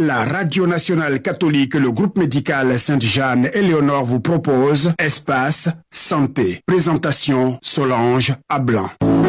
La Radio Nationale Catholique, le groupe médical Sainte-Jeanne-Éléonore vous propose Espace Santé. Présentation Solange Ablan.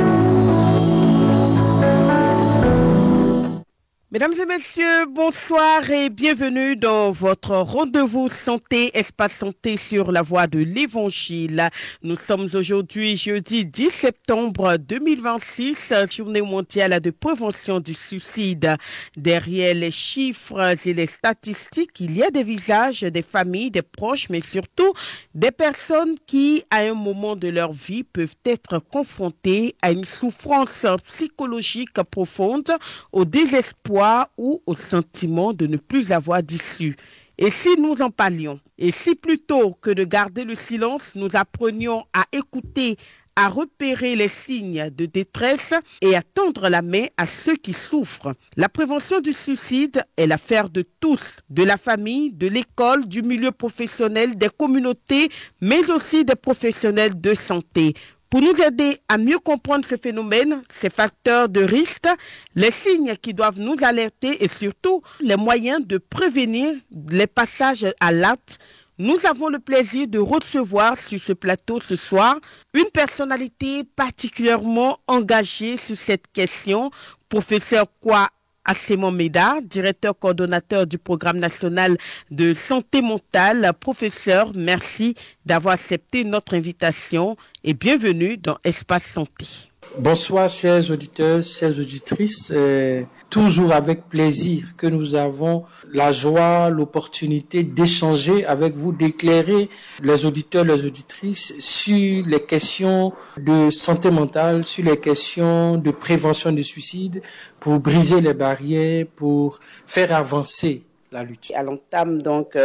Mesdames et messieurs, bonsoir et bienvenue dans votre rendez-vous santé, Espace Santé sur la voie de l'Évangile. Nous sommes aujourd'hui jeudi 10 septembre 2026, journée mondiale de prévention du suicide. Derrière les chiffres et les statistiques, il y a des visages, des familles, des proches, mais surtout des personnes qui, à un moment de leur vie, peuvent être confrontées à une souffrance psychologique profonde, au désespoir ou au sentiment de ne plus avoir d'issue. Et si nous en parlions, et si plutôt que de garder le silence, nous apprenions à écouter, à repérer les signes de détresse et à tendre la main à ceux qui souffrent. La prévention du suicide est l'affaire de tous, de la famille, de l'école, du milieu professionnel, des communautés, mais aussi des professionnels de santé. Pour nous aider à mieux comprendre ce phénomène, ces facteurs de risque, les signes qui doivent nous alerter et surtout les moyens de prévenir les passages à l'acte, nous avons le plaisir de recevoir sur ce plateau ce soir une personnalité particulièrement engagée sur cette question, professeur Kwa Assemon Médard, directeur coordonnateur du programme national de santé mentale. Professeur, merci d'avoir accepté notre invitation et bienvenue dans Espace Santé. Bonsoir chers auditeurs, chères auditrices. Toujours avec plaisir que nous avons la joie, l'opportunité d'échanger avec vous, d'éclairer les auditeurs, les auditrices sur les questions de santé mentale, sur les questions de prévention du suicide, pour briser les barrières, pour faire avancer la lutte. À l'entame donc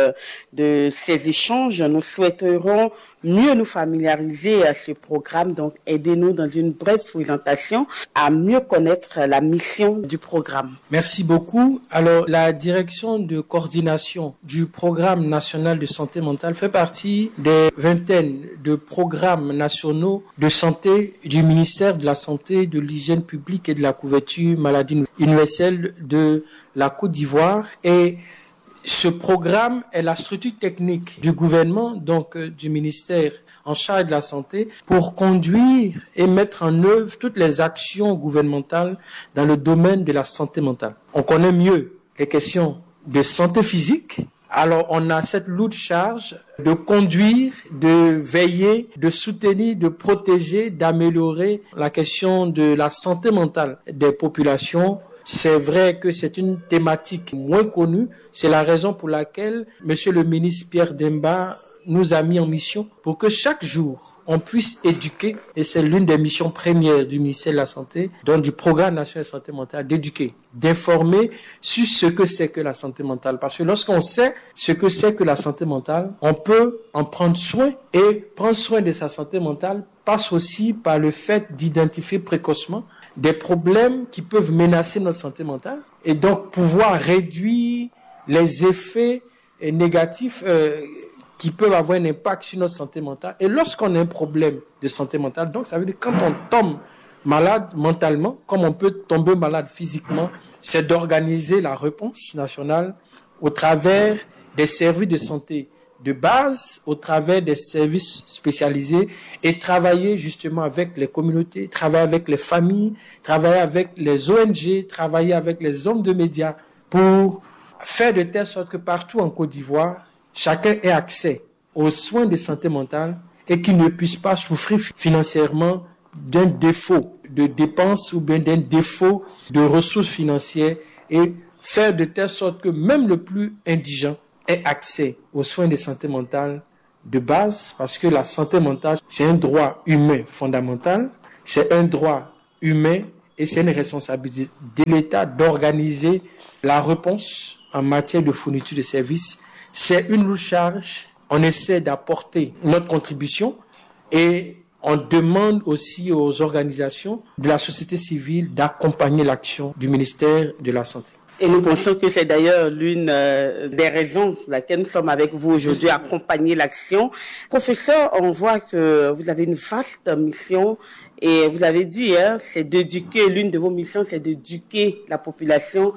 de ces échanges, nous souhaiterons mieux nous familiariser à ce programme, donc aidez-nous dans une brève présentation à mieux connaître la mission du programme. Merci beaucoup. Alors, la direction de coordination du programme national de santé mentale fait partie des vingtaines de programmes nationaux de santé du ministère de la Santé, de l'Hygiène publique et de la couverture maladie universelle de la Côte d'Ivoire. Et ce programme est la structure technique du gouvernement, donc du ministère en charge de la santé, pour conduire et mettre en œuvre toutes les actions gouvernementales dans le domaine de la santé mentale. On connaît mieux les questions de santé physique. Alors, on a cette lourde charge de conduire, de veiller, de soutenir, de protéger, d'améliorer la question de la santé mentale des populations. C'est vrai que c'est une thématique moins connue. C'est la raison pour laquelle Monsieur le ministre Pierre Demba nous a mis en mission pour que chaque jour, on puisse éduquer, et c'est l'une des missions premières du ministère de la Santé, donc du programme national de santé mentale, d'éduquer, d'informer sur ce que c'est que la santé mentale. Parce que lorsqu'on sait ce que c'est que la santé mentale, on peut en prendre soin, et prendre soin de sa santé mentale passe aussi par le fait d'identifier précocement des problèmes qui peuvent menacer notre santé mentale et donc pouvoir réduire les effets négatifs qui peuvent avoir un impact sur notre santé mentale. Et lorsqu'on a un problème de santé mentale, donc ça veut dire quand on tombe malade mentalement, comme on peut tomber malade physiquement, c'est d'organiser la réponse nationale au travers des services de santé de base, au travers des services spécialisés, et travailler justement avec les communautés, travailler avec les familles, travailler avec les ONG, travailler avec les hommes de médias pour faire de telle sorte que partout en Côte d'Ivoire, chacun ait accès aux soins de santé mentale et qu'il ne puisse pas souffrir financièrement d'un défaut de dépenses ou bien d'un défaut de ressources financières, et faire de telle sorte que même le plus indigent ait accès aux soins de santé mentale de base, parce que la santé mentale, c'est un droit humain fondamental, c'est un droit humain et c'est une responsabilité de l'État d'organiser la réponse en matière de fourniture de services. C'est une lourde charge, on essaie d'apporter notre contribution et on demande aussi aux organisations de la société civile d'accompagner l'action du ministère de la Santé. Et nous pensons que c'est d'ailleurs l'une des raisons pour laquelle nous sommes avec vous aujourd'hui, accompagner l'action. Professeur, on voit que vous avez une vaste mission et vous l'avez dit, c'est d'éduquer, l'une de vos missions, c'est d'éduquer la population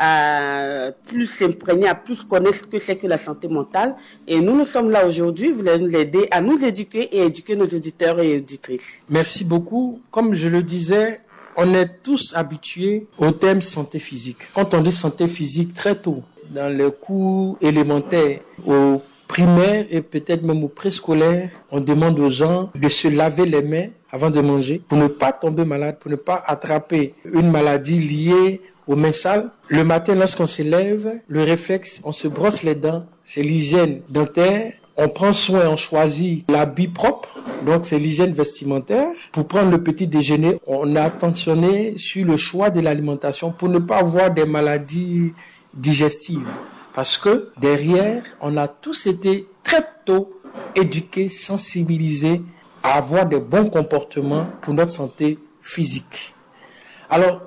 à plus s'imprégner, à plus connaître ce que c'est que la santé mentale. Et nous sommes là aujourd'hui, vous allez nous aider à nous éduquer et éduquer nos auditeurs et auditrices. Merci beaucoup. Comme je le disais, on est tous habitués au thème santé physique. Quand on dit santé physique très tôt, dans les cours élémentaires, au primaire et peut-être même au préscolaire, on demande aux gens de se laver les mains avant de manger pour ne pas tomber malade, pour ne pas attraper une maladie liée aux mains sales. Le matin, lorsqu'on se lève, le réflexe, on se brosse les dents, c'est l'hygiène dentaire. On prend soin, on choisit l'habit propre, donc c'est l'hygiène vestimentaire. Pour prendre le petit déjeuner, on a attentionné sur le choix de l'alimentation pour ne pas avoir des maladies digestives. Parce que derrière, on a tous été très tôt éduqués, sensibilisés à avoir des bons comportements pour notre santé physique. Alors,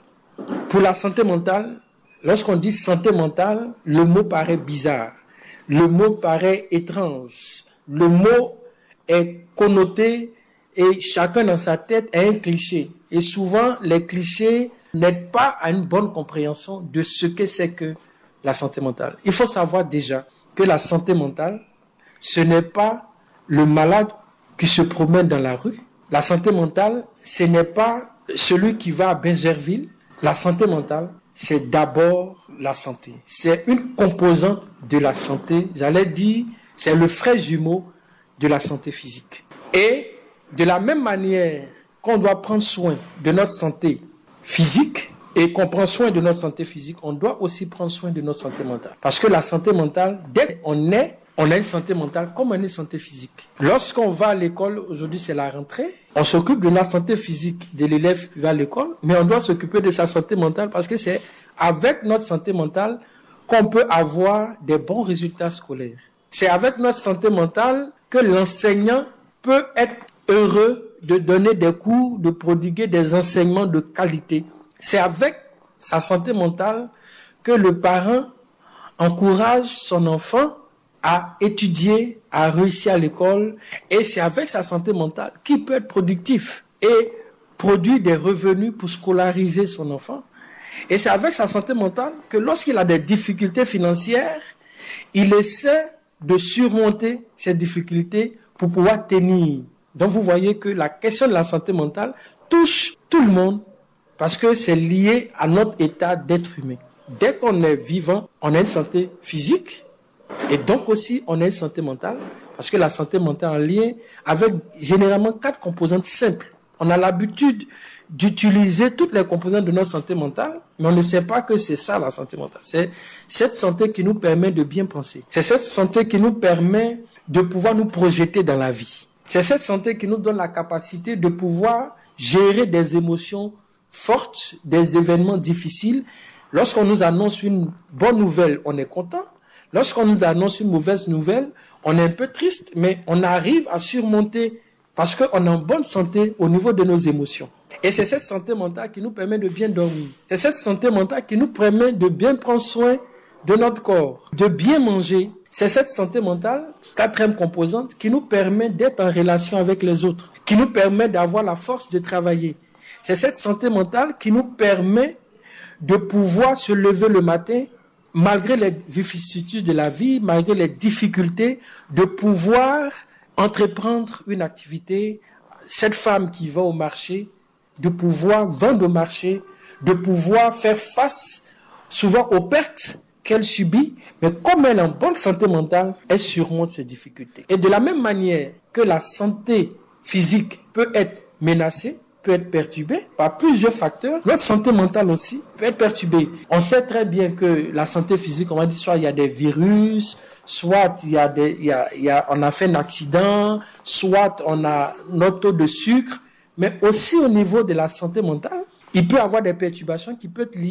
pour la santé mentale, lorsqu'on dit santé mentale, le mot paraît bizarre. Le mot paraît étrange. Le mot est connoté et chacun dans sa tête a un cliché. Et souvent, les clichés n'aident pas à une bonne compréhension de ce que c'est que la santé mentale. Il faut savoir déjà que la santé mentale, ce n'est pas le malade qui se promène dans la rue. La santé mentale, ce n'est pas celui qui va à Benjerville. La santé mentale, c'est d'abord la santé. C'est une composante de la santé. J'allais dire, c'est le frère jumeau de la santé physique. Et de la même manière qu'on doit prendre soin de notre santé physique et qu'on prend soin de notre santé physique, on doit aussi prendre soin de notre santé mentale. Parce que la santé mentale, dès qu'on est, on a une santé mentale comme on a une santé physique. Lorsqu'on va à l'école, aujourd'hui c'est la rentrée, on s'occupe de la santé physique de l'élève qui va à l'école, mais on doit s'occuper de sa santé mentale parce que c'est avec notre santé mentale qu'on peut avoir des bons résultats scolaires. C'est avec notre santé mentale que l'enseignant peut être heureux de donner des cours, de prodiguer des enseignements de qualité. C'est avec sa santé mentale que le parent encourage son enfant à étudier, à réussir à l'école, et c'est avec sa santé mentale qu'il peut être productif et produire des revenus pour scolariser son enfant. Et c'est avec sa santé mentale que lorsqu'il a des difficultés financières, il essaie de surmonter ces difficultés pour pouvoir tenir. Donc vous voyez que la question de la santé mentale touche tout le monde parce que c'est lié à notre état d'être humain. Dès qu'on est vivant, on a une santé physique, et donc aussi, on a une santé mentale, parce que la santé mentale est en lien avec généralement 4 composantes simples. On a l'habitude d'utiliser toutes les composantes de notre santé mentale, mais on ne sait pas que c'est ça la santé mentale. C'est cette santé qui nous permet de bien penser. C'est cette santé qui nous permet de pouvoir nous projeter dans la vie. C'est cette santé qui nous donne la capacité de pouvoir gérer des émotions fortes, des événements difficiles. Lorsqu'on nous annonce une bonne nouvelle, on est content. Lorsqu'on nous annonce une mauvaise nouvelle, on est un peu triste, mais on arrive à surmonter parce qu'on est en bonne santé au niveau de nos émotions. Et c'est cette santé mentale qui nous permet de bien dormir. C'est cette santé mentale qui nous permet de bien prendre soin de notre corps, de bien manger. C'est cette santé mentale, 4e composante, qui nous permet d'être en relation avec les autres, qui nous permet d'avoir la force de travailler. C'est cette santé mentale qui nous permet de pouvoir se lever le matin malgré les vicissitudes de la vie, malgré les difficultés, de pouvoir entreprendre une activité. Cette femme qui va au marché, de pouvoir vendre au marché, de pouvoir faire face souvent aux pertes qu'elle subit, mais comme elle est en bonne santé mentale, elle surmonte ces difficultés. Et de la même manière que la santé physique peut être menacée, peut être perturbée par plusieurs facteurs, notre santé mentale aussi peut être perturbée. On sait très bien que la santé physique, on va dire, soit il y a des virus, soit on a fait un accident, soit on a notre taux de sucre, mais aussi au niveau de la santé mentale, il peut y avoir des perturbations qui peuvent être liées